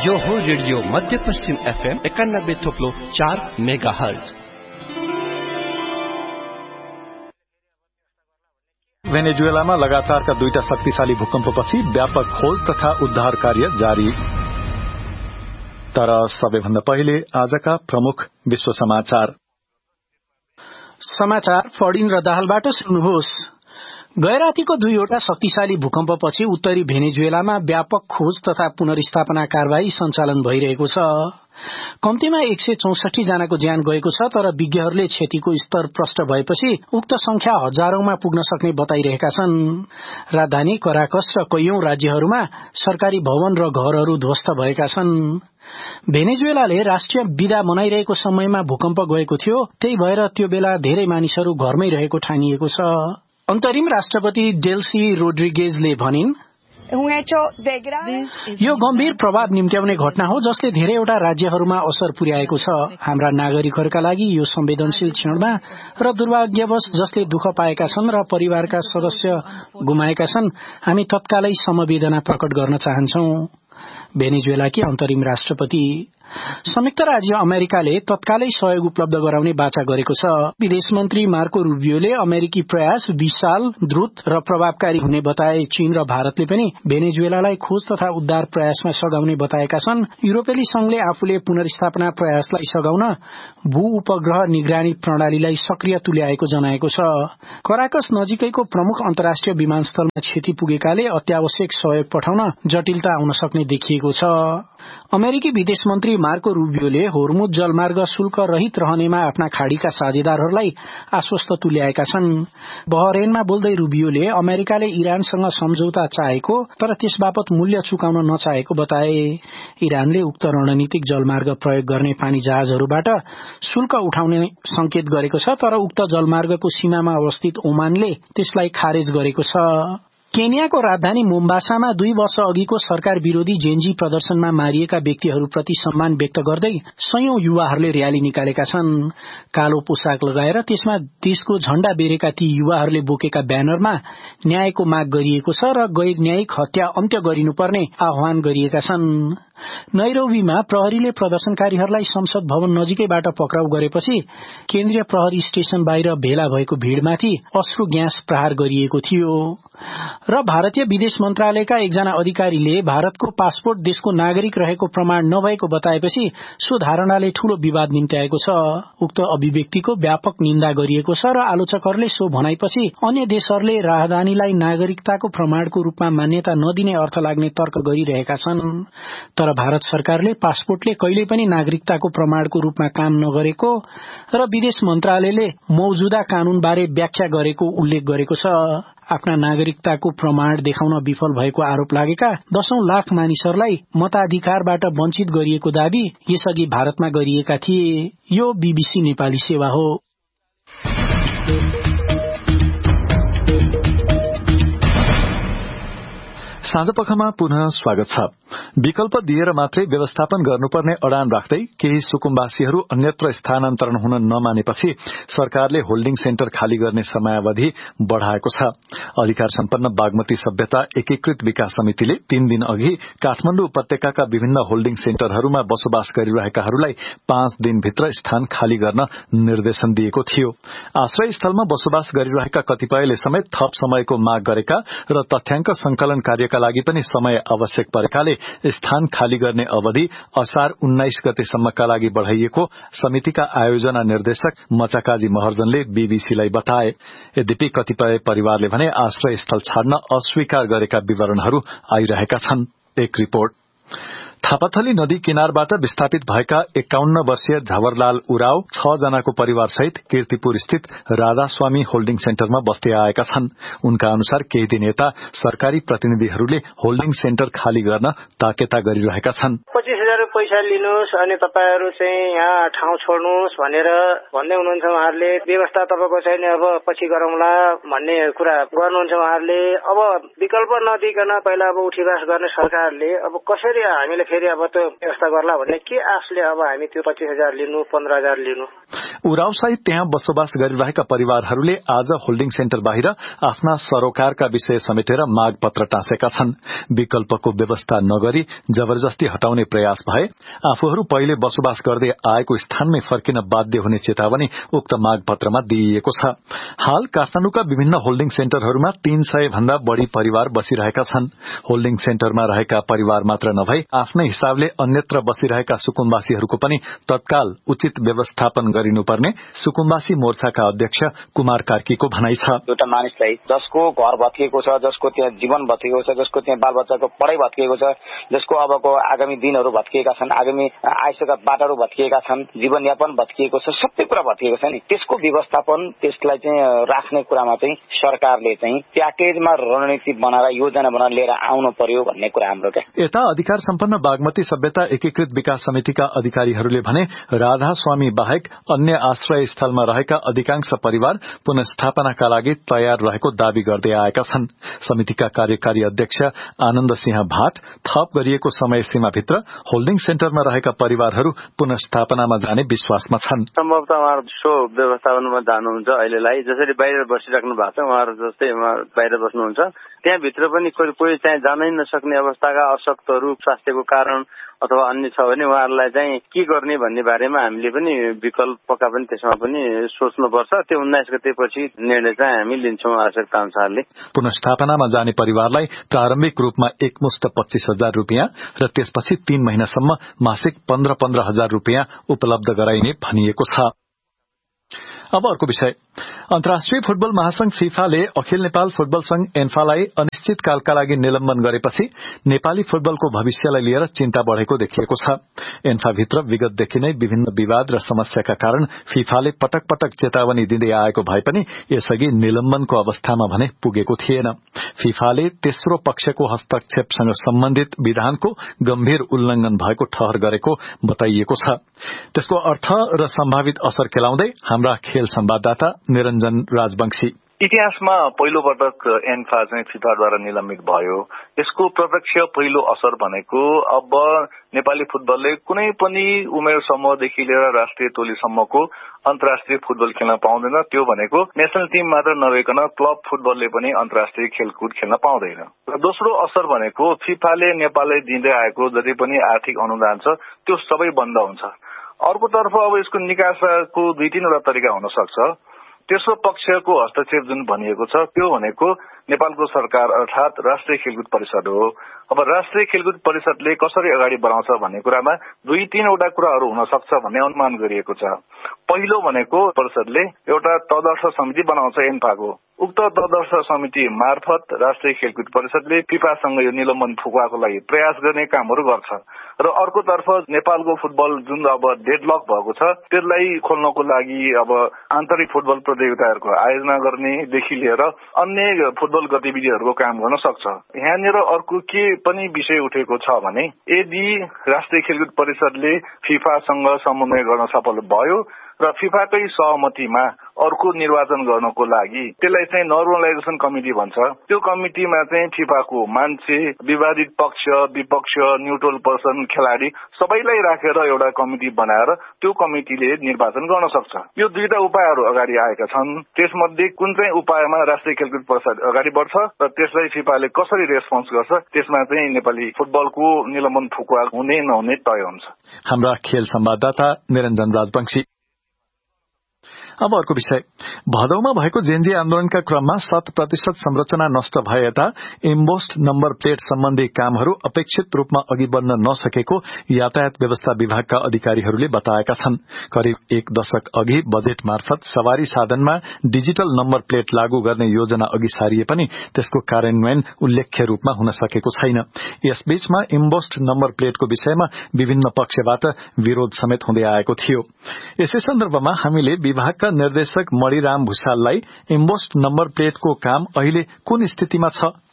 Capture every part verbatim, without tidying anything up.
यो हो रेडियो मध्यपश्चिम एफएम एकानब्बे थोप्लो चार मेगा हर्ज। भेनेजुएलामा लगातारका दुईटा शक्तिशाली भूकम्पपछि व्यापक खोज तथा उद्धार कार्य जारी। तर सबैभन्दा पहिले आजका प्रमुख विश्व समाचार समाचार फडिन र दाहालबाट सुन्नुहोस्। गैरातीको दुईवटा शक्तिशाली भूकम्पपछि उत्तरी भेनेजुएलामा व्यापक खोज तथा पुनर्स्थापना कार्यवाही सञ्चालन भइरहेको छ। कम्तीमा एक सय चौसठी जनाको ज्यान गएको छ, तर विज्ञहरूले क्षतिको स्तर प्रष्ट भएपछि उक्त संख्या हजारौंमा पुग्न सक्ने बताइरहेका छन्। राजधानी कराकस र कैयौं राज्यहरूमा सरकारी भवन र घरहरू ध्वस्त भएका छन्। भेनेजुएलाले राष्ट्रिय विदा मनाइरहेको समयमा भूकम्प गएको थियो, त्यही भएर त्यो बेला धेरै मानिसहरू घरमै रहेको ठानिएको छ। अन्तरिम राष्ट्रपति डेल्सी रोड्रिगेजले भनिन्, यो गम्भीर प्रभाव निम्त्याउने घटना हो जसले धेरैवटा राज्यहरूमा असर पुर्याएको छ। हाम्रा नागरिकहरूका लागि यो संवेदनशील क्षणमा र दुर्भाग्यवश जसले दुःख पाएका छन् र परिवारका सदस्य गुमाएका छन्, हामी तत्कालै समवेदना प्रकट गर्न चाहन्छौं। भेनेजुएलाकी अन्तरिम राष्ट्रपति संयुक्त राज्य अमेरिकाले तत्कालै सहयोग उपलब्ध गराउने बाचा गरेको छ। विदेश मन्त्री मार्को रूबियोले अमेरिकी प्रयास विशाल, द्रुत र प्रभावकारी हुने बताए। चीन र भारतले पनि भेनेजुएलालाई खोज तथा उद्धार प्रयासमा सघाउने बताएका छन्। युरोपेली संघले आफूले पुनर्स्थापना प्रयासलाई सघाउन भू उपग्रह निगरानी प्रणालीलाई सक्रिय तुल्याएको जनाएको छ। कराकस नजिकैको प्रमुख अन्तर्राष्ट्रिय विमानस्थलमा क्षति पुगेकाले अत्यावश्यक सहयोग पठाउन जटिलता आउन सक्ने देखिएको छ। अमेरिकी विदेश मन्त्री मार्को रूबियोले होर्मुज जलमार्ग शुल्क रहित रहनेमा आफ्ना खाड़ीका साझेदारहरूलाई आश्वस्त तुल्याएका छन्। बहरेनमा बोल्दै रूबियोले अमेरिकाले इरानसँग सम्झौता चाहेको तर त्यसबापत मूल्य चुकाउन नचाहेको बताए। इरानले उक्त रणनीतिक जलमार्ग प्रयोग गर्ने पानी जहाजहरूबाट शुल्क उठाउने संकेत गरेको छ, तर उक्त जलमार्गको सीमामा अवस्थित ओमानले त्यसलाई खारेज गरेको छ। केन्याको राजधानी मोम्बासामा दुई वर्ष अघिको सरकार विरोधी जेन्जी प्रदर्शनमा मारिएका व्यक्तिहरूप्रति सम्मान व्यक्त गर्दै सयौं युवाहरूले र्याली निकालेका छन्। कालो पोसाक लगाएर त्यसमा देशको झण्डा बेरेका ती युवाहरूले बोकेका ब्यानरमा न्यायको माग गरिएको छ र गैर न्यायिक हत्या अन्त्य गरिनुपर्ने आह्वान गरिएका छन्। नैरोबीमा प्रहरीले प्रदर्शनकारीहरूलाई संसद भवन नजिकैबाट पक्राउ गरेपछि केन्द्रीय प्रहरी स्टेशन बाहिर भेला भएको भीड़माथि अश्रु ग्यास प्रहार गरिएको थियो। र भारतीय विदेश मन्त्रालयका एकजना अधिकारीले भारतको पासपोर्ट देशको नागरिक रहेको प्रमाण नभएको बताएपछि सो धारणाले ठूलो विवाद निम्त्याएको छ। उक्त अभिव्यक्तिको व्यापक निन्दा गरिएको छ र आलोचकहरूले सो भनाइपछि अन्य देशहरूले राजधानीलाई नागरिकताको प्रमाणको रूपमा मान्यता नदिने अर्थ लाग्ने तर्क गरिरहेका छन्। तर भारत सरकारले पासपोर्टले कहिल्यै पनि नागरिकताको प्रमाणको रूपमा काम नगरेको र विदेश मन्त्रालयले मौजूदा कानूनबारे व्याख्या गरेको उल्लेख गरेको छ। आफ्ना नागरिकताको प्रमाण देखाउन विफल भएको आरोप लागेका दशौं लाख मानिसहरूलाई मताधिकारबाट वञ्चित गरिएको दावी यसअघि भारतमा गरिएका थिए। यो बीबीसी नेपाली सेवा हो। साँझपखमा पुनः स्वागत छ। विकल्प दिएर मात्रै व्यवस्थापन गर्नुपर्ने अडान राख्दै केही सुकुम्बासीहरू अन्यत्र स्थानान्तरण हुन नमानेपछि सरकारले होल्डिङ सेन्टर खाली गर्ने समयावधि बढ़ाएको छ। अधिकार सम्पन्न बागमती सभ्यता एकीकृत विकास समितिले तीन दिन अघि काठमाडौँ उपत्यकाका विभिन्न होल्डिङ सेन्टरहरूमा बसोबास गरिरहेकाहरूलाई पाँच दिनभित्र स्थान खाली गर्न निर्देशन दिएको थियो। आश्रय स्थलमा बसोबास गरिरहेका कतिपयले समेत थप समयको माग गरेका र तथ्याङ्क संकलन कार्यका लागि पनि समय आवश्यक परेकाले स्थान खाली गर्ने अवधि असार उन्नाइस गतेसम्मका लागि बढ़ाइएको समितिका आयोजना निर्देशक मचाकाजी महर्जनले बीबीसीलाई बताए। यद्यपि कतिपय परिवारले भने आश्रय स्थल छाड्न अस्वीकार गरेका विवरणहरू आइरहेका छन्। एक रिपोर्ट। थापाथली नदी किनारबाट विस्थापित भएका एकाउन्न वर्षीय झवरलाल उराव छ जनाको परिवार सहित कीर्तिपुर स्थित राधास्वामी होल्डिङ सेन्टरमा बस्दै आएका छन्। उनका अनुसार केही दिन यता सरकारी प्रतिनिधिहरूले होल्डिङ सेन्टर खाली गर्न ताकेता गरिरहेका छन्। पच्चीस हजार पैसा लिनुहोस् अनि तपाईहरू चाहिँ यहाँ ठाउँ छोड्नुहोस् भनेर भन्दै हुनुहुन्छ। उहाँहरूले व्यवस्था तपाईँको छैन, अब पछि गरौँला भन्ने कुरा गर्नुहुन्छ उहाँहरूले। अब विकल्प नदिकन पहिला अब उठीवास गर्ने सरकारले अब कसरी हामीले फेरि अब त्यो व्यवस्था गर्ला भन्ने के आशले अब हामी त्यो पच्चीस हजार लिनु पन्ध्र हजार लिनु। उरावसहित त्यहाँ बसोबास गरिरहेका परिवारहरूले आज होल्डिङ सेन्टर बाहिर आफ्ना सरोकारका विषय समेटेर माग पत्र टाँसेका छन्। विकल्पको व्यवस्था नगरी जबरजस्ती हटाउने प्रयास भए आफूहरू पहिले बसोबास गर्दै आएको स्थानमै फर्किन बाध्य हुने चेतावनी उक्त माग पत्रमा दिइएको छ। हाल काठमाडौँका विभिन्न होल्डिङ सेन्टरहरूमा तीन सय भन्दा बढ़ी परिवार बसिरहेका छन्। होल्डिङ सेन्टरमा रहेका परिवार मात्र नभई आफ्नै हिसाबले अन्यत्र बसिरहेका सुकुम्बासीहरूको पनि तत्काल उचित व्यवस्थापन गरिनुपर्ने सुकुम्बासी मोर्चाका अध्यक्ष कुमार कार्कीको भनाइ छ। एउटा मानिसलाई जसको घर भत्किएको छ, जसको त्यहाँ जीवन भत्किएको छ, जसको त्यहाँ बालबच्चाको पढाइ भत्किएको छ, जसको अबको आगामी दिनहरू भत्किएका छन्, आगामी आयुष्यका बाटाहरू भत्किएका छन्, जीवनयापन भत्किएको छ, सबै कुरा भत्किएको छ नि, त्यसको व्यवस्थापन त्यसलाई चाहिँ राख्ने कुरामा चाहिँ सरकारले चाहिँ प्याकेजमा रणनीति बनाएर योजना बनाएर लिएर आउनु पर्यो भन्ने कुरा हाम्रो क्या। यता अधिकार सम्पन्न बागमती सभ्यता एकीकृत विकास समितिका अधिकारीहरूले भने राधा स्वामी बाहेक अन्य आश्रय स्थलमा रहेका अधिकांश परिवार पुनर्स्थापनाका लागि तयार रहेको दावी गर्दै आएका छन्। समितिका कार्यकारी अध्यक्ष आनन्द सिंह भाट थप गरिएको समय सीमाभित्र होल्डिङ सेन्टरमा रहेका परिवारहरू पुनर्स्थापनामा जाने विश्वासमा छन्। सम्भवतः उहाँहरू सो व्यवस्थापनमा जानुहुन्छ। अहिलेलाई जसरी बाहिर बसिराख्नु भएको छ उहाँहरू जस्तै बाहिर बस्नुहुन्छ, त्यहाँभित्र पनि कोही कोही चाहिँ जानै नसक्ने अवस्थाका अशक्तहरू स्वास्थ्यको कारण अथवा अन्य छ भने उहाँहरूलाई चाहिँ के गर्ने भन्ने बारेमा हामीले पनि विकल्पका पनि त्यसमा पनि सोच्नुपर्छ। त्यो उन्नाइस गतेपछि निर्णय चाहिँ हामी लिन्छौँ आवश्यकता अनुसारले। पुनर्स्थापनामा जाने परिवारलाई प्रारम्भिक रूपमा एकमुष्ट पच्चीस हजार रूपियाँ र त्यसपछि तीन महिनासम्म मासिक पन्ध्र पन्ध्र हजार रूपियाँ उपलब्ध गराइने भनिएको छ। अब अर्को विषय, अन्तर्राष्ट्रिय फुटबल महासंघ फिफाले अखिल नेपाल फुटबल संघ एन्फालाई अनिश्चितकालका लागि निलम्बन गरेपछि नेपाली फुटबलको भविष्यलाई लिएर चिन्ता बढ़ेको देखिएको छ। एन्फाभित्र विगतदेखि नै विभिन्न विवाद र समस्याका कारण फिफाले पटक पटक चेतावनी दिँदै आएको भए पनि यसअघि निलम्बनको अवस्थामा भने पुगेको थिएन। फिफाले तेस्रो पक्षको हस्तक्षेपसँग सम्बन्धित विधानको गम्भीर उल्लंघन भएको ठहर गरेको बताइएको छ। त्यसको अर्थ र सम्भावित असर केलाउँदै हाम्रा खेल संवाददाता निरञ्जन राजवंशी, इतिहासमा पहिलो पटक एन्फा चाहिँ फिफाद्वारा निलम्बित भयो। यसको प्रत्यक्ष पहिलो असर भनेको अब नेपाली फुटबलले कुनै पनि उमेर समूहदेखि लिएर राष्ट्रिय टोलीसम्मको अन्तर्राष्ट्रिय फुटबल खेल्न पाउँदैन। त्यो भनेको नेशनल टिम मात्र नरहेकन क्लब फुटबलले पनि अन्तर्राष्ट्रिय खेलकुद खेल्न पाउँदैन। र दोस्रो असर भनेको फिफाले नेपाललाई दिँदै आएको जति पनि आर्थिक अनुदान छ त्यो सबै बन्द हुन्छ। अर्कोतर्फ अब यसको निकासाको दुई तीनवटा तरिका हुन सक्छ। तेस्रो पक्षको हस्तक्षेप जुन भनिएको छ त्यो भनेको नेपालको सरकार अर्थात राष्ट्रिय खेलकुद परिषद हो। अब राष्ट्रिय खेलकुद परिषदले कसरी अगाडि बढाउँछ भन्ने कुरामा दुई तीनवटा कुराहरू हुन सक्छ भन्ने अनुमान गरिएको छ। पहिलो भनेको परिषदले एउटा तदर्थ समिति बनाउँछ एन्फाको। उक्त तदर्थ समिति मार्फत राष्ट्रिय खेलकुद परिषदले फिफासँग यो निलम्बन फुकाउनको लागि प्रयास गर्ने कामहरू गर्छ। र अर्कोतर्फ नेपालको फुटबल जुन अब डेडलक भएको छ त्यसलाई खोल्नको लागि अब आन्तरिक फुटबल प्रतियोगिताहरूको आयोजना गर्नेदेखि लिएर अन्य फुटबल गतिविधिहरूको काम गर्न सक्छ। यहाँनिर अर्को के पनि विषय उठेको छ भने यदि राष्ट्रिय खेलकुद परिषदले फिफासँग समन्वय गर्न सफल भयो र फिफाकै सहमतिमा अर्को निर्वाचन गर्नको लागि त्यसलाई चाहिँ नर्मलाइजेसन कमिटी भन्छ। त्यो कमिटीमा चाहिँ फिफाको मान्छे, विवादित पक्ष, विपक्ष, न्युट्रल पर्सन, खेलाडी सबैलाई राखेर एउटा कमिटी बनाएर त्यो कमिटीले निर्वाचन गर्न सक्छ। यो दुईटा उपायहरू अगाडि आएका छन्। त्यसमध्ये कुन चाहिँ उपायमा राष्ट्रिय खेलकुद परिषद अगाडि बढ्छ र त्यसलाई फिफाले कसरी रेस्पोन्स गर्छ त्यसमा चाहिँ नेपाली फुटबलको निलम्बन फुकुवा हुने नहुने तय हुन्छ। हाम्रा खेल संवाददाता निरञ्जन राजवंशी। अब अर्को विषय, भदौमा भएको जेएनजी आन्दोलनका क्रममा शत प्रतिशत संरचना नष्ट भए यता एम्बोस्ड नम्बर प्लेट सम्बन्धी कामहरू अपेक्षित रूपमा अघि बढ्न नसकेको यातायात व्यवस्था विभागका अधिकारीहरूले बताएका छन्। करिब एक दशक अघि बजेट मार्फत सवारी साधनमा डिजिटल नम्बर प्लेट लागू गर्ने योजना अघि सारिए पनि त्यसको कार्यान्वयन उल्लेख्य रूपमा हुन सकेको छैन। यसबीचमा एम्बोस्ड नम्बर प्लेटको विषयमा विभिन्न पक्षबाट विरोध समेत हुँदै आएको थियो। यसै सन्दर्भमा हामीले विभागका निर्देशक मणिराम भूषाललाई एम्बोस्ड नम्बर प्लेटको काम अहिले कुन स्थितिमा छ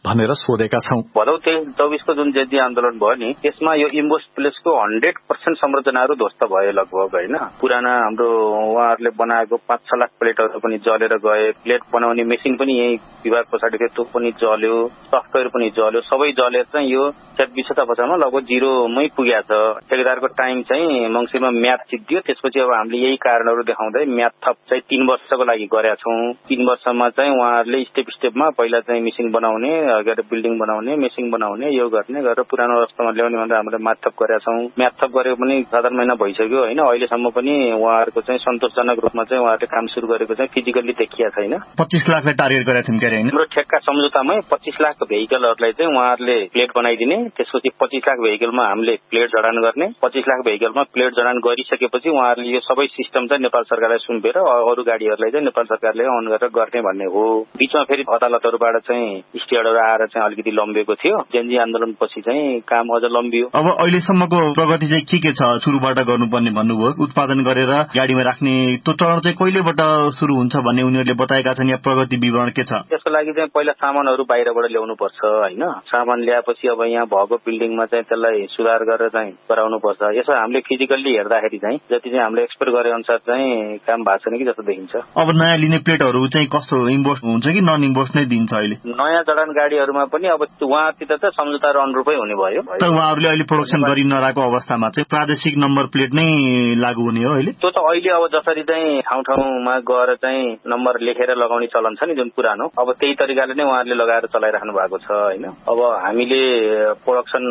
भनेर सोधेका छौं। भदौ तेइस चौबिसको जुन जेजी आन्दोलन भयो नि त्यसमा यो इम्बोस प्लेसको हन्ड्रेड पर्सेन्ट संरचनाहरू ध्वस्त भयो लगभग होइन। पुराना हाम्रो उहाँहरूले बनाएको पाँच छ लाख प्लेटहरू पनि जलेर गए। प्लेट बनाउने मेसिन पनि यही विभाग पछाडि थियो, त्यो पनि जल्यो। सफ्टवेयर पनि जल्यो। सबै जलेर चाहिँ यो विशेषता बचाउन लगभग जिरोमै पुगेको छ। ठेकेदारको टाइम चाहिँ मङ्सिरमा म्याद सिद्धियो। त्यसपछि अब हामीले यही कारणहरू देखाउँदै म्याद थप चाहिँ तीन वर्षको लागि गरेका छौँ। तीन वर्षमा चाहिँ उहाँहरूले स्टेप स्टेपमा पहिला चाहिँ मिसिन बनाउने, बिल्डिङ बनाउने, मेसिन बनाउने, यो गर्ने गरेर पुरानो अवस्थामा ल्याउने भनेर हामीले म्याद थप गरेका छौँ। म्याद थप गरेको पनि सात आठ महिना भइसक्यो होइन। अहिलेसम्म पनि उहाँहरूको चाहिँ सन्तोषजनक रूपमा चाहिँ उहाँहरूले काम सुरु गरेको चाहिँ फिजिकल्ली देखिया छैन। पच्चीस लाखलाई टार्गेट गरेका थियौँ क्यारे होइन। हाम्रो ठेक्का सम्झौतामै पच्चीस लाख भेहिकलहरूलाई चाहिँ उहाँहरूले प्लेट बनाइदिने, त्यसपछि पच्चीस लाख भेहिकलमा हामीले प्लेट जडान गर्ने, पच्चीस लाख भेहिकलमा प्लेट जडान गरिसकेपछि उहाँहरूले यो सबै सिस्टम चाहिँ नेपाल सरकारलाई सुम्पेर अरू गाडीहरूलाई चाहिँ नेपाल सरकारले अन गरेर गर्ने भन्ने हो। बीचमा फेरि अदालतहरूबाट चाहिँ स्टेडहरू आएर चाहिँ अलिकति लम्बिएको थियो। जेनजी आन्दोलनपछि चाहिँ काम अझ लम्बियो। अब अहिलेसम्मको प्रगति चाहिँ के के छ सुरुबाट गर्नुपर्ने भन्नुभयो? उत्पादन गरेर गाडीमा राख्ने त्यो चरण चाहिँ कहिलेबाट सुरु हुन्छ भन्ने उनीहरूले बताएका छन् या प्रगति विवरण के छ? त्यसको लागि चाहिँ पहिला सामानहरू बाहिरबाट ल्याउनु पर्छ होइन। सामान ल्याएपछि अब यहाँ भएको बिल्डिङमा चाहिँ त्यसलाई सुधार गरेर चाहिँ गराउनु पर्छ। यसो हामीले फिजिकल्ली हेर्दाखेरि चाहिँ जति चाहिँ हामीले एक्सपेक्ट गरे अनुसार चाहिँ काम भएको छैन कि जस्तो देखिन्छ। अब नयाँ लिने प्लेटहरू चाहिँ कस्तो इम्पोर्ट हुन्छ कि नन इम्पोर्ट नै दिन्छ अहिले? नयाँ जडान गाडीहरूमा पनि अब उहाँतिर त सम्झौताहरू अनुरूपै हुने भयो। त उहाँहरूले अहिले प्रोडक्सन गरि नरहेको अवस्थामा चाहिँ प्रादेशिक नम्बर प्लेट नै लागू हुने हो अहिले? त्यो त अहिले अब जसरी चाहिँ ठाउँ ठाउँमा गएर चाहिँ नम्बर लेखेर लगाउने चलन छ नि जुन पुरानो, अब त्यही तरिकाले नै उहाँहरूले लगाएर चलाइराख्नु भएको छ होइन। अब हामीले प्रोडक्सन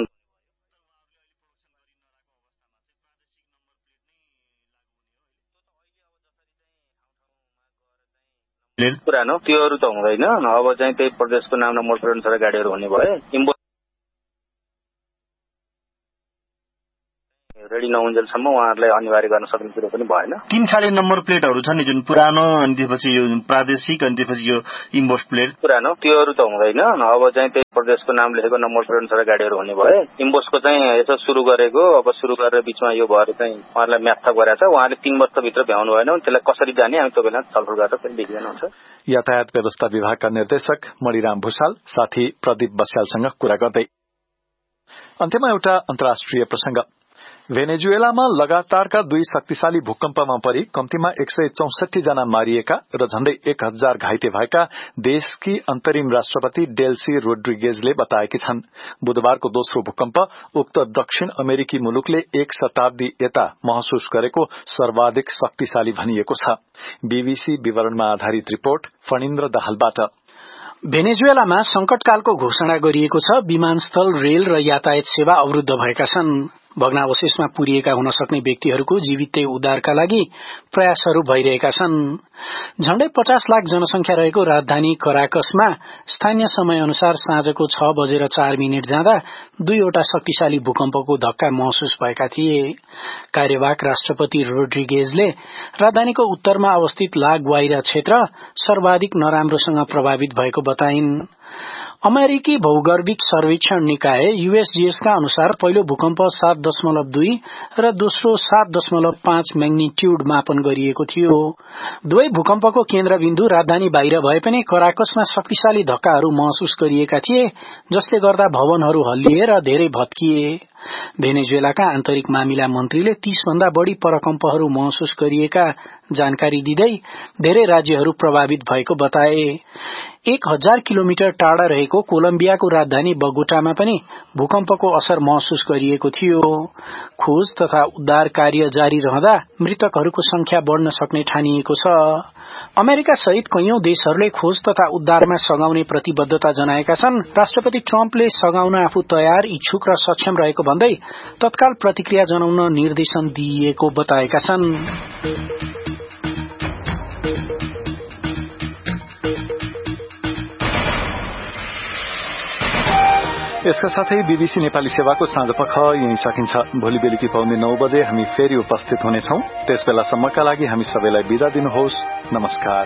पुरानो त्योहरू त हुँदैन। अब चाहिँ त्यही प्रदेशको नाम नम्बर प्लेट अनुसार गाडीहरू हुने भयो। रेडी नहुन्जेलसम्म उहाँहरूलाई अनिवार्य गर्न सक्ने कुरो पनि भएन। तीन खाले नम्बर प्लेटहरू छ नि जुन पुरानो अनि त्यसपछि यो प्रादेशिक अनि त्यसपछि यो इम्पोर्ट प्लेट पुरानो त्योहरू त हुँदैन। अब चाहिँ त्यही प्रदेशको नाम लेखेको नम्बर प्लेट अनुसार गाडीहरू हुने भयो। इम्पोस्टको चाहिँ यसो सुरु गरेको, अब सुरु गरेर बिचमा यो भएर चाहिँ उहाँहरूलाई म्याथ थप गरेको छ। उहाँले तीन वर्षभित्र भ्याउनु भएन त्यसलाई कसरी जाने हामी त्यो बेला छलफल गरेर पनि देखिँदैन हुन्छ। यातायात व्यवस्था विभागका निर्देशक मणिराम भूषाल साथी प्रदीप बस्यालसँग कुरा गर्दै। अन्त्यमा एउटा अन्तर्राष्ट्रिय प्रसंग। भेनेजुएलामा लगातारका दुई शक्तिशाली भूकम्पमा परि कम्तीमा एक सय चौसठी जना मारिएका र झण्डै एक हजार घाइते भएका देशकी अन्तरिम राष्ट्रपति डेल्सी रोड्रिगेजले बताएकी छन्। बुधबारको दोस्रो भूकम्प उक्त दक्षिण अमेरिकी मुलुकले एक शताब्दी यता महसुस गरेको सर्वाधिक शक्तिशाली भनिएको छ। बीबीसी विवरणमा आधारित रिपोर्ट फणिन्द्र दाहालबाट। भेनेजुएलामा संकटकालको घोषणा गरिएको छ। विमानस्थल, रेल र यातायात सेवा अवरुद्ध भएका छन्। भग्नावशेषमा पुरिएका हुन सक्ने व्यक्तिहरूको जीवितै उद्धारका लागि प्रयासहरू भइरहेका छन्। झण्डै पचास लाख जनसंख्या रहेको राजधानी कराकसमा स्थानीय समय अनुसार साँझको छ बजेर चार मिनट जाँदा दुईवटा शक्तिशाली भूकम्पको धक्का महसुस भएका थिए। कार्यवाहक राष्ट्रपति रोड्रिगेजले राजधानीको उत्तरमा अवस्थित ला ग्वाइरा क्षेत्र सर्वाधिक नराम्रोसँग प्रभावित भएको बताइन्। अमेरिकी भौगर्भिक सर्वेक्षण निकाय यूएसजीएस का अनुसार पहिलो भूकम्प सात दशमलव दुई र दोस्रो सात दशमलव पाँच मैग्निट्यूड मापन गरिएको थियो। दुवै भूकम्पको केन्द्रबिन्दु राजधानी बाहिर भए पनि कराकसमा शक्तिशाली धक्काहरू महसुस गरिएका थिए, जसले गर्दा भवनहरू हल्लिए र धेरै भत्किए। भेनेजुएलाका आन्तरिक मामिला मन्त्रीले तीस भन्दा बढ़ी परकम्पहरू महसुस गरिएका जानकारी दिँदै धेरै राज्यहरू प्रभावित भएको बताए। एक हजार किलोमिटर टाढा रहेको कोलम्बियाको राजधानी बगोटामा पनि भूकम्पको असर महसुस गरिएको थियो। खोज तथा उद्धार कार्य जारी रहँदा मृतकहरूको संख्या बढ़न सक्ने ठानिएको छ। अमेरिका सहित कैयौं देशहरूले खोज तथा उद्धारमा सघाउने प्रतिबद्धता जनाएका छन्। राष्ट्रपति ट्रम्पले सघाउन आफू तयार, इच्छुक र सक्षम रहेको भन्दै तत्काल प्रतिक्रिया जनाउन निर्देशन दिइएको बताएका छन्। यसका साथै बीबीसी नेपाली सेवाको साँझपख यही सकिन्छ। भोलि बेलुकी पाउने नौ बजे हामी फेरि उपस्थित हुनेछौं। त्यसबेलासम्मका लागि हामी सबैलाई बिदा दिनुहोस्। नमस्कार।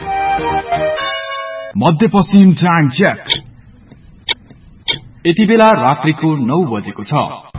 मध्यपश्चिम टाइम चेक। यति बेला रात्रिको नौ बजेको छ।